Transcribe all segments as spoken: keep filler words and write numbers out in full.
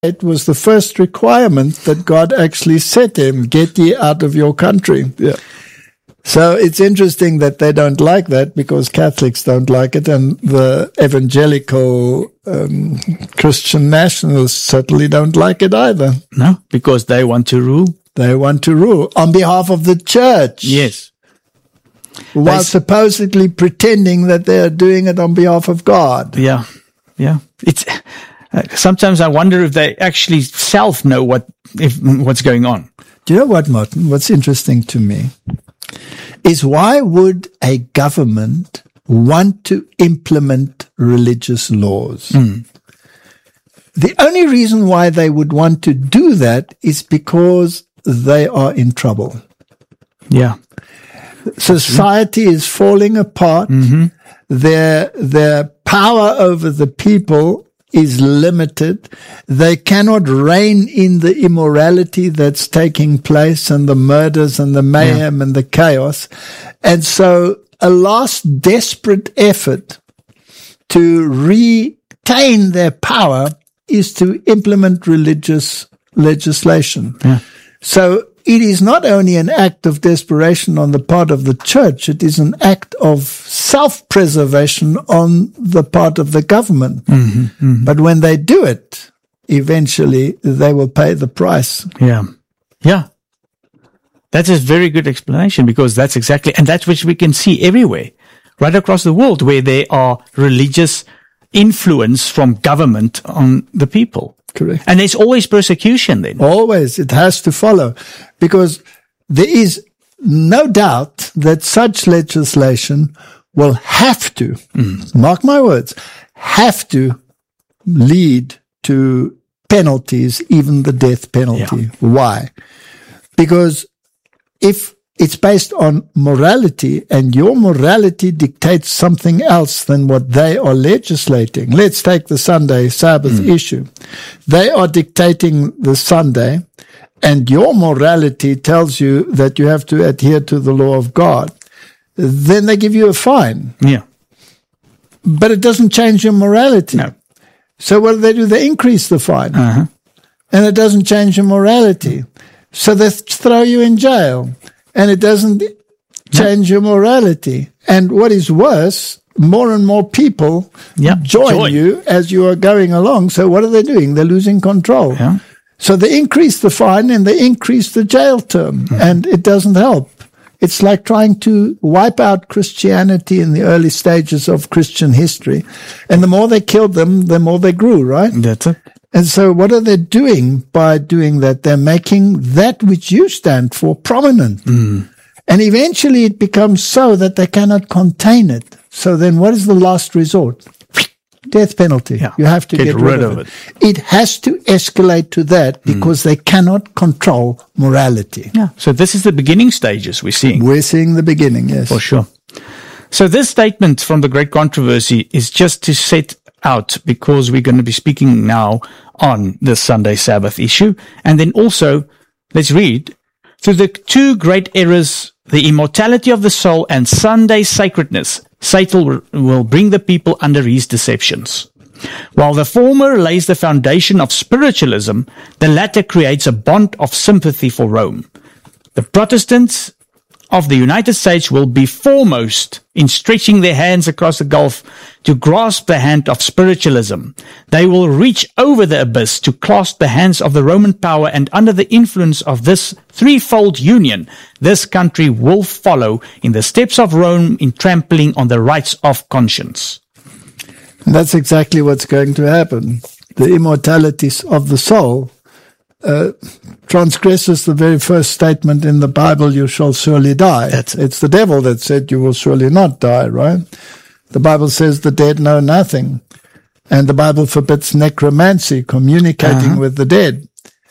It was the first requirement that God actually set him, get ye out of your country. Yeah. So it's interesting that they don't like that because Catholics don't like it, and the evangelical um, Christian nationalists certainly don't like it either. No, because they want to rule. They want to rule on behalf of the church. Yes. While They, supposedly pretending that they are doing it on behalf of God. Yeah. Yeah. It's uh, sometimes I wonder if they actually self know what if what's going on. Do you know what, Martin? What's interesting to me is why would a government want to implement religious laws? Mm. The only reason why they would want to do that is because they are in trouble. Yeah. Society is falling apart. Mm-hmm. Their, their power over the people is limited. They cannot rein in the immorality that's taking place and the murders and the mayhem yeah. and the chaos. And so a last desperate effort to retain their power is to implement religious legislation. Yeah. So it is not only an act of desperation on the part of the church, it is an act of self-preservation on the part of the government. Mm-hmm, mm-hmm. But when they do it, eventually they will pay the price. Yeah. Yeah. That's a very good explanation, because that's exactly, and that's which we can see everywhere, right across the world, where there are religious influence from government on the people. Correct. And there's always persecution then. Always. It has to follow, because there is no doubt that such legislation will have to, mm. mark my words, have to lead to penalties, even the death penalty. Yeah. Why? Because if it's based on morality, and your morality dictates something else than what they are legislating. Let's take the Sunday Sabbath mm. issue. They are dictating the Sunday, and your morality tells you that you have to adhere to the law of God. Then they give you a fine. Yeah. But it doesn't change your morality. No. So what do they do? They increase the fine. Uh-huh. And it doesn't change your morality. So they throw you in jail. And it doesn't change your morality. And what is worse, more and more people yeah. join Joy. you as you are going along. So what are they doing? They're losing control. Yeah. So they increase the fine and they increase the jail term. Mm-hmm. And it doesn't help. It's like trying to wipe out Christianity in the early stages of Christian history. And the more they killed them, the more they grew, right? That's it. And so what are they doing by doing that? They're making that which you stand for prominent. Mm. And eventually it becomes so that they cannot contain it. So then what is the last resort? Death penalty. Yeah. You have to get, get rid, rid of it. it. It has to escalate to that because mm. they cannot control morality. Yeah. So this is the beginning stages we're seeing. We're seeing the beginning, yes. For sure. So this statement from the Great Controversy is just to set out, because we're going to be speaking now on the Sunday Sabbath issue. And then also, let's read, through the two great errors, the immortality of the soul and Sunday sacredness, Satan will bring the people under his deceptions. While the former lays the foundation of spiritualism, the latter creates a bond of sympathy for Rome. The Protestants of the United States will be foremost in stretching their hands across the gulf to grasp the hand of spiritualism. They will reach over the abyss to clasp the hands of the Roman power, and under the influence of this threefold union, this country will follow in the steps of Rome in trampling on the rights of conscience. And that's exactly what's going to happen. The immortality of the soul Uh, transgresses the very first statement in the Bible, you shall surely die. That's it. It's the devil that said you will surely not die, right? The Bible says the dead know nothing. And the Bible forbids necromancy, communicating uh-huh. with the dead.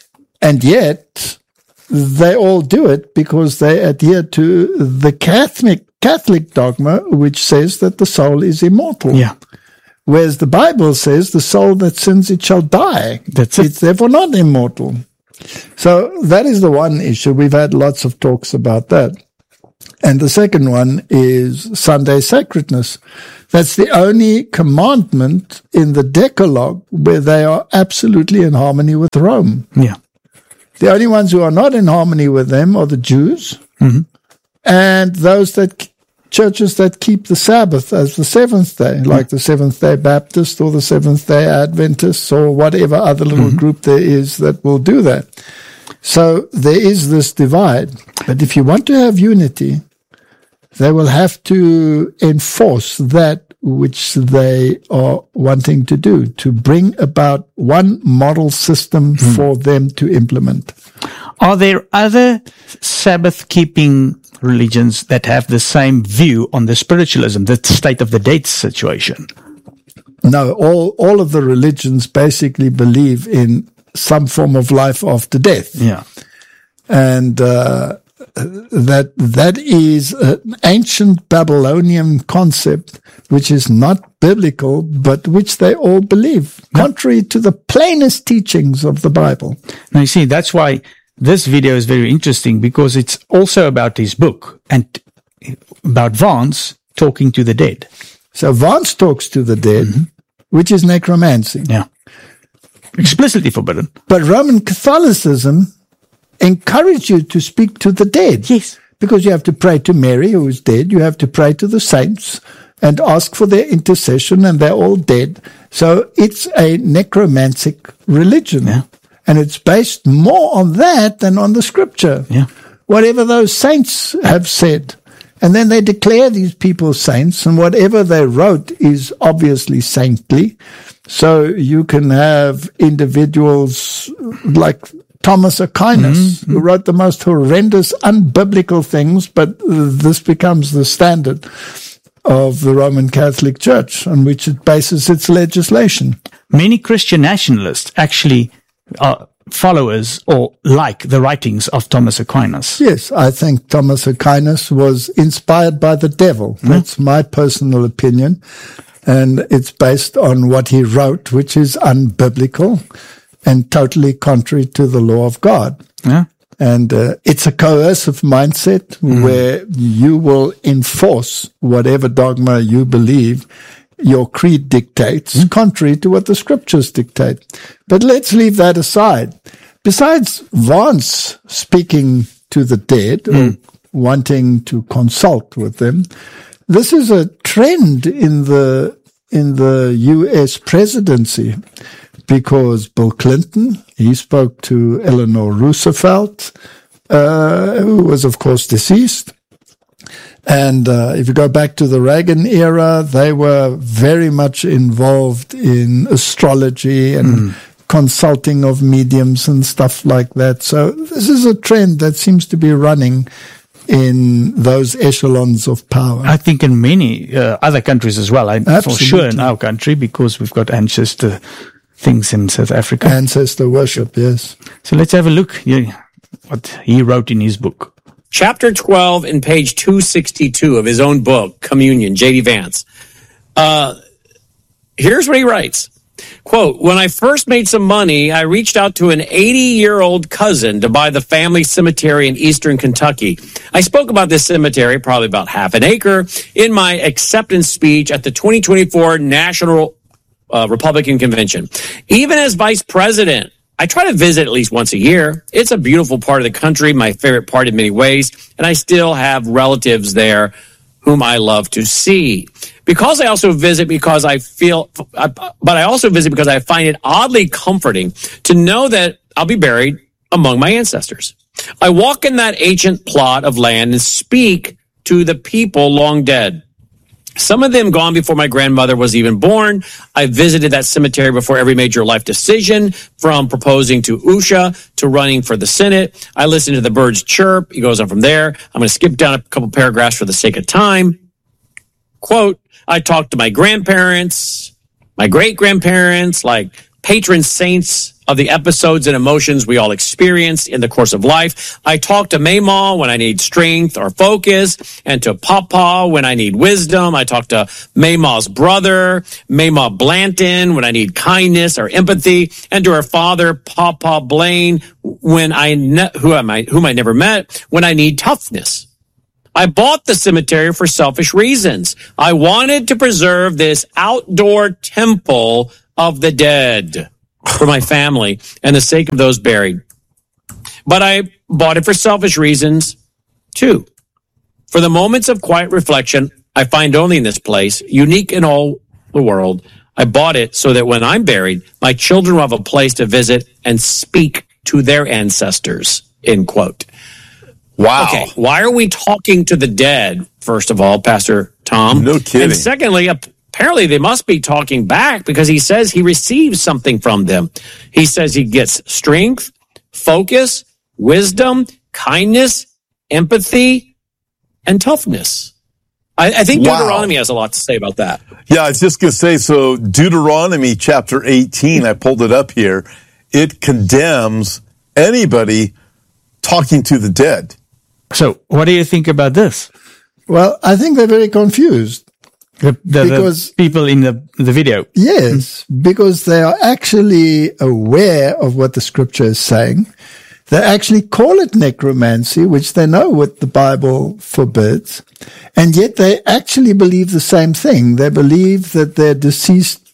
And yet, they all do it because they adhere to the Catholic, Catholic dogma, which says that the soul is immortal. Yeah. Whereas the Bible says the soul that sins, it shall die. That's it. It's therefore not immortal. So that is the one issue. We've had lots of talks about that. And the second one is Sunday sacredness. That's the only commandment in the Decalogue where they are absolutely in harmony with Rome. Yeah. The only ones who are not in harmony with them are the Jews Mm-hmm. and those that churches that keep the Sabbath as the seventh day, like the Seventh-day Baptist or the Seventh-day Adventists or whatever other little Mm-hmm. group there is that will do that. So there is this divide. But if you want to have unity, they will have to enforce that which they are wanting to do, to bring about one model system Mm. for them to implement. Are there other Sabbath-keeping religions that have the same view on the spiritualism, the state of the dead situation? No, all, all of the religions basically believe in some form of life after death. Yeah. And uh, that that is an ancient Babylonian concept which is not biblical, but which they all believe, contrary to the plainest teachings of the Bible. Now, you see, that's why this video is very interesting, because it's also about his book and about Vance talking to the dead. So Vance talks to the dead, mm-hmm. which is necromancy. Yeah. Explicitly forbidden. But Roman Catholicism encourage you to speak to the dead. Yes. Because you have to pray to Mary, who is dead. You have to pray to the saints and ask for their intercession, and they're all dead. So it's a necromantic religion. Yeah. And it's based more on that than on the scripture. Yeah. Whatever those saints have said. And then they declare these people saints, and whatever they wrote is obviously saintly. So you can have individuals like Thomas Aquinas, mm-hmm. who wrote the most horrendous, unbiblical things, but this becomes the standard of the Roman Catholic Church on which it bases its legislation. Many Christian nationalists actually are followers or like the writings of Thomas Aquinas. Yes, I think Thomas Aquinas was inspired by the devil. Mm-hmm. That's my personal opinion. And it's based on what he wrote, which is unbiblical and totally contrary to the law of God. Yeah. And uh, it's a coercive mindset mm. where you will enforce whatever dogma you believe your creed dictates, mm. contrary to what the scriptures dictate. But let's leave that aside. Besides Vance speaking to the dead mm. or wanting to consult with them, this is a trend in the in the U S presidency. Because Bill Clinton, he spoke to Eleanor Roosevelt, uh, who was, of course, deceased. And uh, if you go back to the Reagan era, they were very much involved in astrology and mm. consulting of mediums and stuff like that. So this is a trend that seems to be running in those echelons of power. I think in many uh, other countries as well. I, for sure in our country, because we've got ancestor things in South Africa. Ancestor worship, yes. So let's have a look yeah, what he wrote in his book. Chapter twelve in page two sixty-two of his own book, Communion, J D Vance. Uh, here's what he writes. Quote, when I first made some money, I reached out to an eighty-year-old cousin to buy the family cemetery in eastern Kentucky. I spoke about this cemetery, probably about half an acre, in my acceptance speech at the twenty twenty-four National Uh, Republican convention. Even as vice president, I try to visit at least once a year. It's a beautiful part of the country, my favorite part in many ways, and I still have relatives there whom I love to see. Because I also visit because I feel, but I also visit because I find it oddly comforting to know that I'll be buried among my ancestors. I walk in that ancient plot of land and speak to the people long dead. Some of them gone before my grandmother was even born. I visited that cemetery before every major life decision, from proposing to U S H A to running for the Senate. I listened to the birds chirp. He goes on from there. I'm going to skip down a couple paragraphs for the sake of time. Quote, I talked to my grandparents, my great-grandparents, like patron saints of the episodes and emotions we all experienced in the course of life. I talk to Mamaw when I need strength or focus, and to Papa when I need wisdom. I talk to Mamaw's brother, Mamaw Blanton, when I need kindness or empathy, and to her father, Papa Blaine, when I ne- who am I, whom I never met, when I need toughness. I bought the cemetery for selfish reasons. I wanted to preserve this outdoor temple of the dead for my family and the sake of those buried. But I bought it for selfish reasons, too. For the moments of quiet reflection I find only in this place, unique in all the world, I bought it so that when I'm buried, my children will have a place to visit and speak to their ancestors, end quote. Wow. Okay, why are we talking to the dead, first of all, Pastor Tom? No kidding. And secondly, apparently they must be talking back because he says he receives something from them. He says he gets strength, focus, wisdom, kindness, empathy, and toughness. I, I think Wow. Deuteronomy has a lot to say about that. Yeah, I was just going to say, so Deuteronomy chapter eighteen, I pulled it up here, it condemns anybody talking to the dead. So, what do you think about this? Well, I think they're very confused. The, the, Because- the people in the the video. Yes, because they are actually aware of what the scripture is saying. They actually call it necromancy, which they know what the Bible forbids. And yet they actually believe the same thing. They believe that their deceased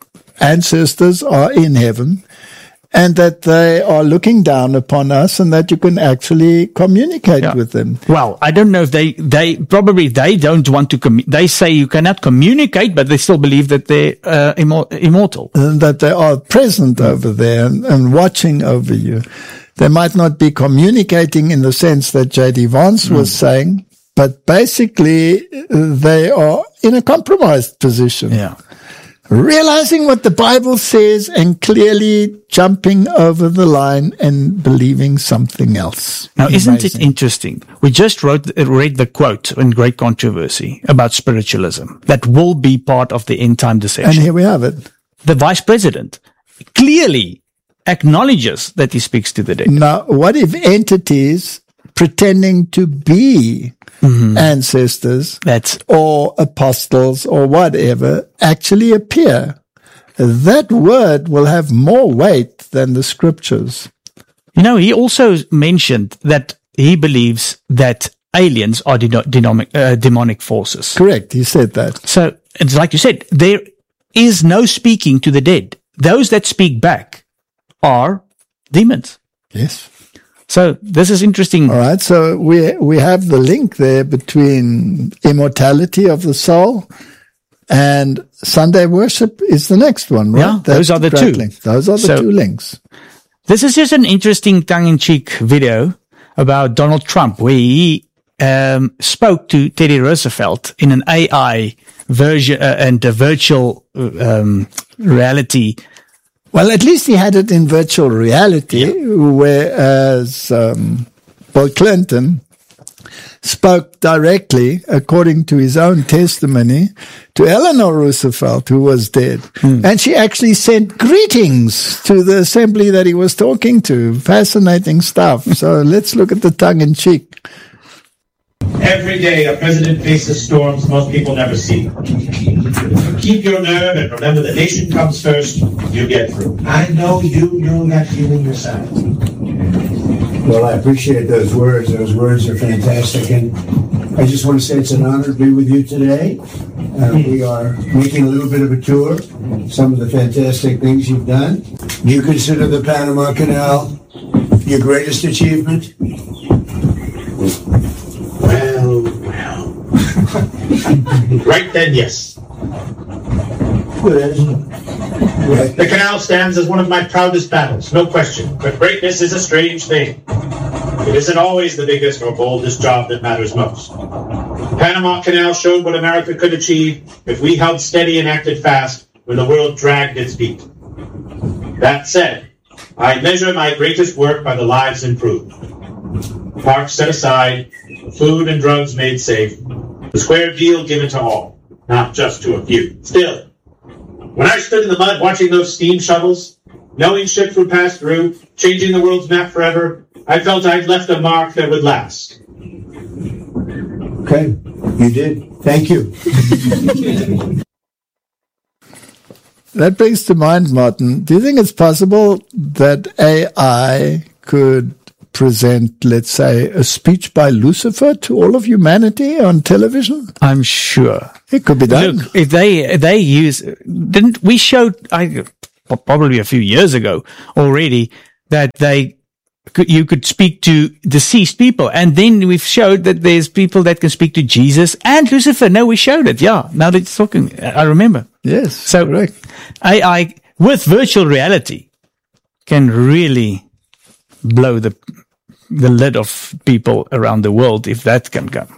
ancestors are in heaven and that they are looking down upon us and that you can actually communicate Yeah. with them. Well, I don't know if they, they, probably they don't want to, commu- they say you cannot communicate, but they still believe that they're uh, immor- immortal. And that they are present over there and, and watching over you. They might not be communicating in the sense that J D Vance was Mm. saying, but basically uh, they are in a compromised position. Yeah. Realizing what the Bible says and clearly jumping over the line and believing something else. Now, isn't it Amazing. interesting? We just wrote, read the quote in Great Controversy about spiritualism that will be part of the end time And deception. here we have it. The vice president clearly acknowledges that he speaks to the dead. Now, what if entities pretending to be Mm-hmm. ancestors That's or apostles or whatever actually appear? That word will have more weight than the scriptures. You know, he also mentioned that he believes that aliens are deno- denomic, uh, demonic forces. Correct. He said that. So it's like you said, there is no speaking to the dead. Those that speak back are demons. Yes. So this is interesting. All right. So we, we have the link there between immortality of the soul and Sunday worship is the next one, right? Yeah, those are the great two. link. Those are the So- two links. This is just an interesting tongue-in-cheek video about Donald Trump, where he um, spoke to Teddy Roosevelt in an A I version uh, and a virtual um, reality. Well, at least he had it in virtual reality, whereas um, Bill Clinton spoke directly, according to his own testimony, to Eleanor Roosevelt, who was dead. Hmm. And she actually sent greetings to the assembly that he was talking to. Fascinating stuff. So let's look at the tongue-in-cheek. Every day a president faces storms most people never see. Keep your nerve and remember the nation comes first, you get through. I know you know that feeling yourself. Well, I appreciate those words. Those words are fantastic. And I just want to say it's an honor to be with you today. Uh, we are making a little bit of a tour, some of the fantastic things you've done. You consider the Panama Canal your greatest achievement? Well, well. Right then, yes. Good. Right. The canal stands as one of my proudest battles, no question. But greatness is a strange thing. It isn't always the biggest or boldest job that matters most. The Panama Canal showed what America could achieve if we held steady and acted fast when the world dragged its feet. That said, I measure my greatest work by the lives improved. Parks set aside, food and drugs made safe, the square deal given to all, not just to a few. Still, when I stood in the mud watching those steam shuttles, knowing ships would pass through, changing the world's map forever, I felt I'd left a mark that would last. Okay, you did. Thank you. That brings to mind, Martin, do you think it's possible that A I could present, let's say, a speech by Lucifer to all of humanity on television? I'm sure. It could be done. Look, if they they use, didn't we showed I probably a few years ago already that they could, you could speak to deceased people, and then we've showed that there's people that can speak to Jesus and Lucifer. No, we showed it. Yeah, now that it's talking, I remember. Yes, so correct. A I with virtual reality can really blow the the lid of people around the world if that can come.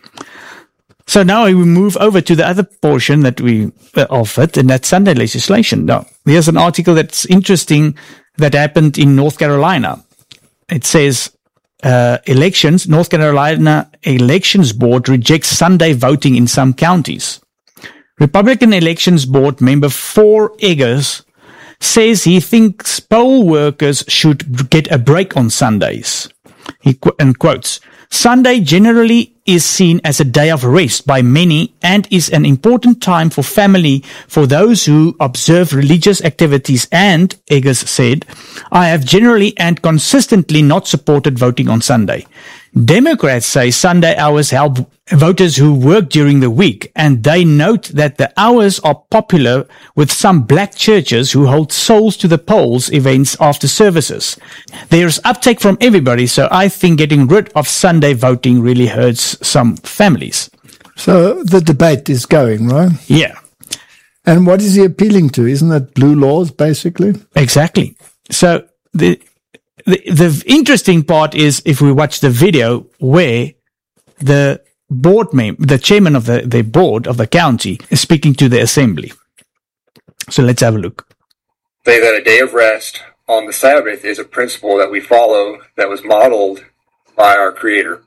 So now we move over to the other portion that we uh, of it, and that's Sunday legislation. Now, here's an article that's interesting that happened in North Carolina. It says, uh, elections, North Carolina Elections Board rejects Sunday voting in some counties. Republican Elections Board member Four Eggers says he thinks poll workers should get a break on Sundays. He qu- and quotes, Sunday generally is seen as a day of rest by many and is an important time for family for those who observe religious activities, and, Eggers said, I have generally and consistently not supported voting on Sunday. Democrats say Sunday hours help voters who work during the week, and they note that the hours are popular with some black churches who hold souls to the polls events after services. There's uptake from everybody, so I think getting rid of Sunday voting really hurts some families. So the debate is going, right? Yeah. And what is he appealing to? Isn't it blue laws, basically? Exactly. So the The, the interesting part is if we watch the video where the board member, the chairman of the, the board of the county is speaking to the assembly. So let's have a look. Say that a day of rest on the Sabbath is a principle that we follow that was modeled by our Creator.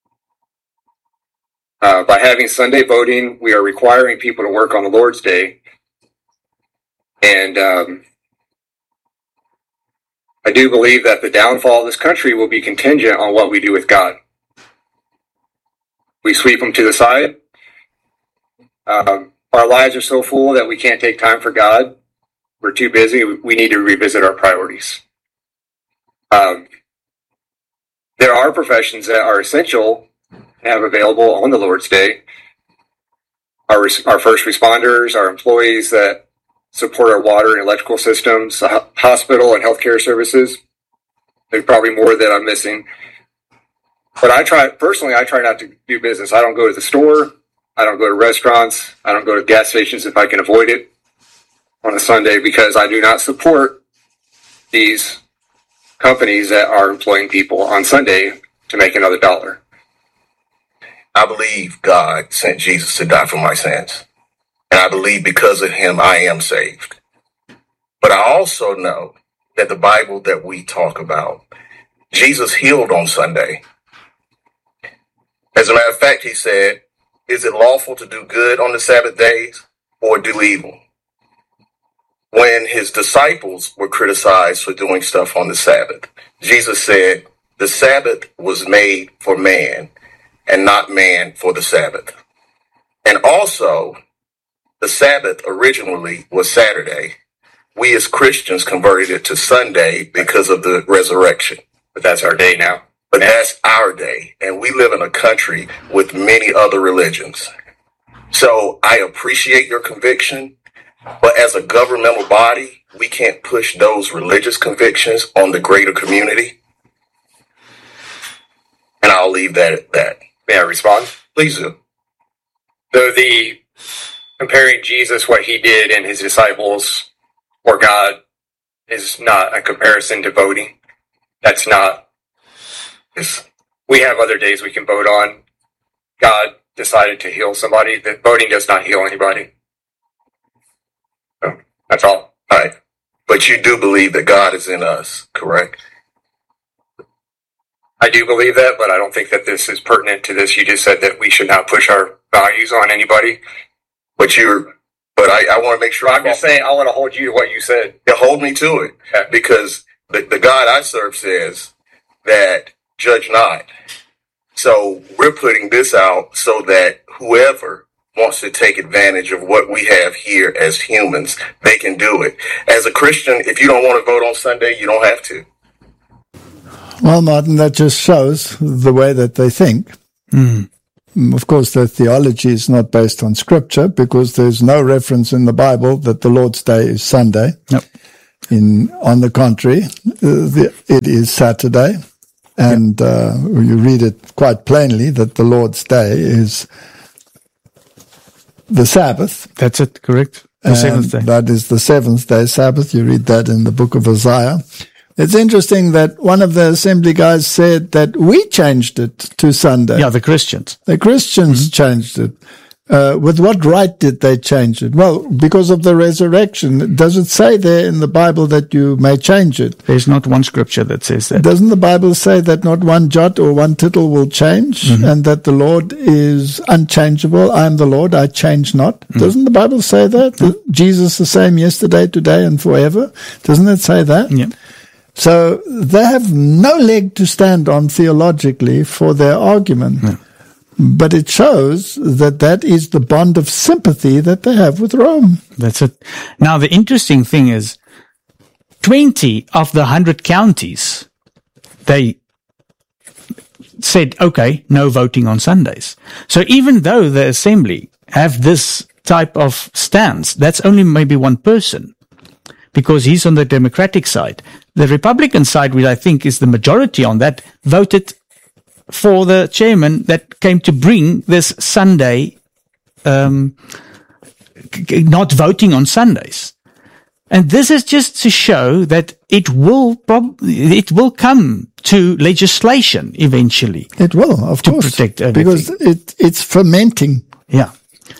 Uh, by having Sunday voting, we are requiring people to work on the Lord's Day. And, um, I do believe that the downfall of this country will be contingent on what we do with God. We sweep him to the side. Um, our lives are so full that we can't take time for God. We're too busy. We need to revisit our priorities. Um, there are professions that are essential to have available on the Lord's Day. Our, our first responders, our employees that support our water and electrical systems, hospital and healthcare services. There's probably more that I'm missing. But I try, personally, I try not to do business. I don't go to the store. I don't go to restaurants. I don't go to gas stations if I can avoid it on a Sunday, because I do not support these companies that are employing people on Sunday to make another dollar. I believe God sent Jesus to die for my sins. And I believe because of him, I am saved. But I also know that the Bible that we talk about, Jesus healed on Sunday. As a matter of fact, he said, is it lawful to do good on the Sabbath days or do evil? When his disciples were criticized for doing stuff on the Sabbath, Jesus said, the Sabbath was made for man and not man for the Sabbath. And also, the Sabbath originally was Saturday. We as Christians converted it to Sunday because of the resurrection. But that's our day now. But that's our day. And we live in a country with many other religions. So I appreciate your conviction. But as a governmental body, we can't push those religious convictions on the greater community. And I'll leave that at that. May I respond? Please do. Though the comparing Jesus, what he did, and his disciples, or God, is not a comparison to voting. That's not. We have other days we can vote on. God decided to heal somebody. That voting does not heal anybody. So, that's all. All right. But you do believe that God is in us, correct? I do believe that, but I don't think that this is pertinent to this. You just said that we should not push our values on anybody. But you're, but I, I want to make sure. I'm just saying, I want to hold you to what you said. Yeah, hold me to it. Yeah. Because the, the God I serve says that judge not. So we're putting this out so that whoever wants to take advantage of what we have here as humans, they can do it. As a Christian, if you don't want to vote on Sunday, you don't have to. Well, Martin, that just shows the way that they think. Mm. Of course, their theology is not based on Scripture because there's no reference in the Bible that the Lord's Day is Sunday. Nope. In, on the contrary, uh, the, it is Saturday. And uh, you read it quite plainly that the Lord's Day is the Sabbath. That's it, correct. The and seventh day. That is the seventh day Sabbath. You read that in the book of Isaiah. It's interesting that one of the assembly guys said that we changed it to Sunday. Yeah, the Christians. The Christians mm-hmm. changed it. Uh, with what right did they change it? Well, because of the resurrection. Does it say there in the Bible that you may change it? There's not one scripture that says that. Doesn't the Bible say that not one jot or one tittle will change, mm-hmm. and that the Lord is unchangeable? I am the Lord, I change not. Mm-hmm. Doesn't the Bible say that? Mm-hmm. Jesus the same yesterday, today, and forever? Doesn't it say that? Yeah. So they have no leg to stand on theologically for their argument. Yeah. But it shows that that is the bond of sympathy that they have with Rome. That's it. Now, the interesting thing is twenty of the one hundred counties, they said, okay, no voting on Sundays. So even though the assembly have this type of stance, that's only maybe one person because he's on the Democratic side. The Republican side, which I think is the majority on that, voted for the chairman that came to bring this Sunday, um, not voting on Sundays. And this is just to show that it will prob- it will come to legislation eventually. It will, of to course, protect everything. Because it, it's fermenting. Yeah.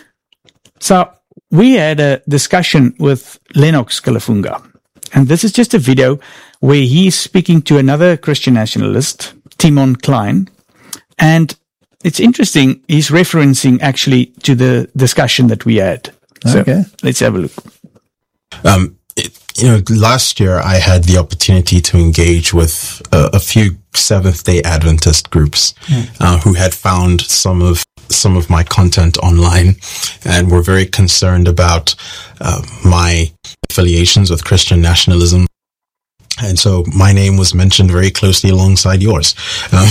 So we had a discussion with Lennox Kalafunga, and this is just a video where he's speaking to another Christian nationalist, Timon Klein. And it's interesting, he's referencing actually to the discussion that we had. So okay. Let's have a look. Um, it, you know, last year I had the opportunity to engage with a, a few Seventh-day Adventist groups mm. uh, who had found some of some of my content online and were very concerned about uh, my affiliations with Christian nationalism. And so my name was mentioned very closely alongside yours. Um,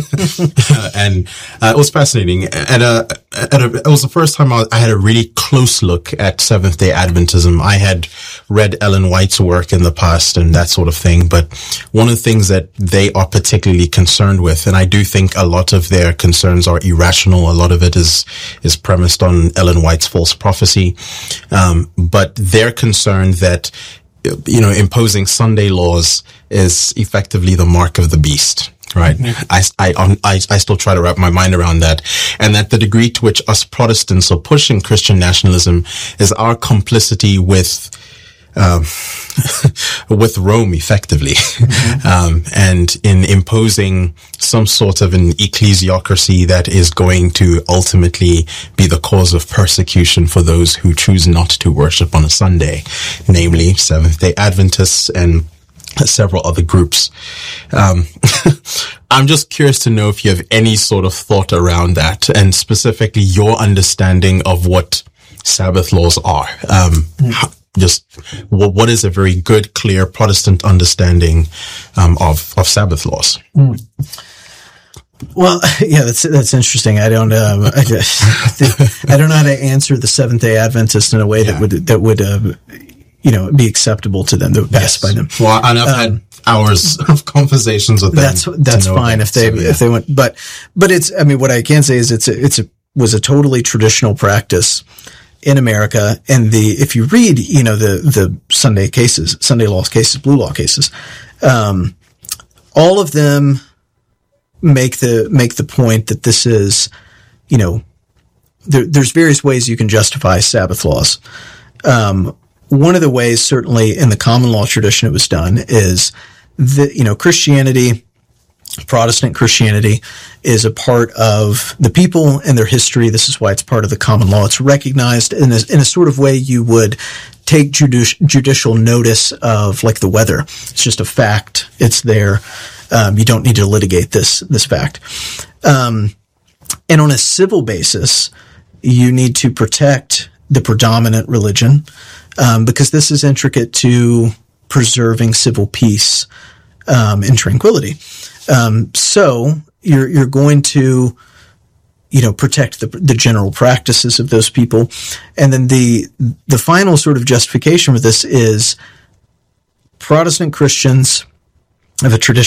and uh, it was fascinating. At a, at a, it was the first time I, I had a really close look at Seventh-day Adventism. I had read Ellen White's work in the past and that sort of thing. But one of the things that they are particularly concerned with, and I do think a lot of their concerns are irrational. A lot of it is, is premised on Ellen White's false prophecy. Um, but they're concerned that you know, imposing Sunday laws is effectively the mark of the beast, right? Mm-hmm. I, I, I, I still try to wrap my mind around that. And that the degree to which us Protestants are pushing Christian nationalism is our complicity with, um, with Rome, effectively. Mm-hmm. um, and in imposing some sort of an ecclesiocracy that is going to ultimately be the cause of persecution for those who choose not to worship on a Sunday, namely Seventh-day Adventists and several other groups. Um, I'm just curious to know if you have any sort of thought around that, and specifically your understanding of what Sabbath laws are. Um, mm. how, Just what, what is a very good, clear Protestant understanding um, of of Sabbath laws? Mm. Well, yeah, that's that's interesting. I don't, um, I, I don't know how to answer the Seventh Day Adventist in a way yeah. that would that would, uh, you know, be acceptable to them, that would pass yes. by them. Well, and I've um, had hours of conversations with them. That's that's fine if they so, yeah. if they want, but but it's. I mean, what I can say is it's a, it's a was a totally traditional practice in America. And the, if you read, you know, the, the Sunday cases, Sunday law cases, blue law cases, um, all of them make the, make the point that this is, you know, there, there's various ways you can justify Sabbath laws. Um, one of the ways, certainly in the common law tradition it was done, is that, you know, Christianity, Protestant Christianity is a part of the people and their history. This is why it's part of the common law. It's recognized in a, in a sort of way you would take judici- judicial notice of, like, the weather. It's just a fact. It's there. Um, you don't need to litigate this, this fact. Um, and on a civil basis, you need to protect the predominant religion, um, because this is intricate to preserving civil peace, um, and tranquility. Um, so you're you're going to, you know, protect the the general practices of those people, and then the the final sort of justification for this is Protestant Christians of a tradition